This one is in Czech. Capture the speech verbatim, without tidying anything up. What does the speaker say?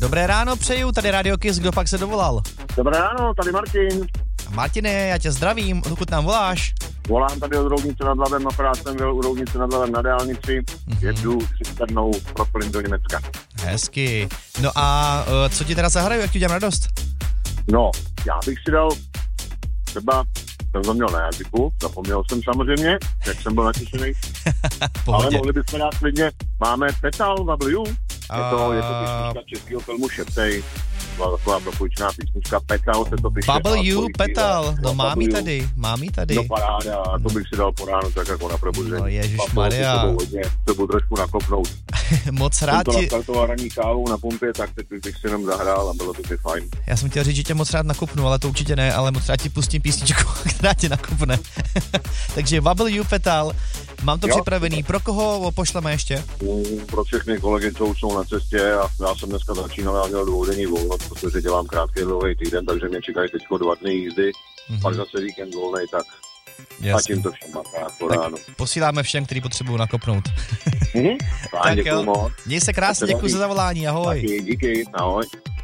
Dobré ráno přeju, tady Radio Kiss, kdo pak se dovolal? Dobré ráno, tady Martin. Martine, já tě zdravím, dokud nám voláš? Volám tady od Roudnice nad Labem, akorát jsem byl u Roudnice nad Labem na dálnici, mm-hmm. jedu cisternou pro plyn do Německa. Hezky. No a uh, co ti teda zahraju, jak ti udělám radost? No, já bych si dal třeba, jsem to měl na jazyku, zapomněl jsem samozřejmě, jak jsem byl natěšený, ale mohli bychom dát klidně, máme Petal W, je to, je to písnička českého filmu Šeptej, byla taková propůjčná písnička, Petal se to píše. W, Petal, no mám ji tady, mám ji tady. No paráda, to bych si dal po ránu tak jako na probuzení. No ježišmarja. To budu trošku nakopnout. Moc rád ti... Jsem to nastartoval ranní kávu na pumpě, tak teď bych si jenom zahrál a bylo to by fajn. Já jsem chtěl říct, že tě moc rád nakopnu, ale to určitě ne, ale moc rád ti pustím písničku, která tě nakopne. Takže W, Petal, mám to jo, připravený. Pro koho pošleme ještě? Pro všechny kolegy, co už jsou na cestě a já jsem dneska začínal, já měl dvoudenní volno, protože dělám krátký dlouhý týden, takže mě čekají teďko dva dny jízdy, mm-hmm. pak zase víkend volnej, tak a tím to všem má krát po ránu. Posíláme všem, kteří potřebují nakopnout. Mm-hmm. Tak jo, měj se krásně, děkuji za zavolání, ahoj. Taky, díky, ahoj.